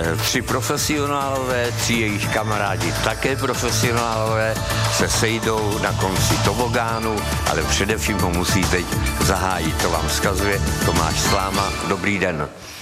3 profesionálové, 3 jejich kamarádi také profesionálové se sejdou na konci tobogánu, ale především ho musí teď zahájit. To vám vzkazuje Tomáš Sláma. Dobrý den.